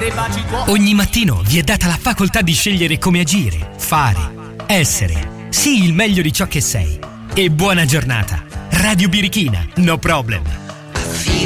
Ogni mattino vi è data la facoltà di scegliere come agire, fare, essere. Sii il meglio di ciò che sei. E buona giornata. Radio Birichina, no problem.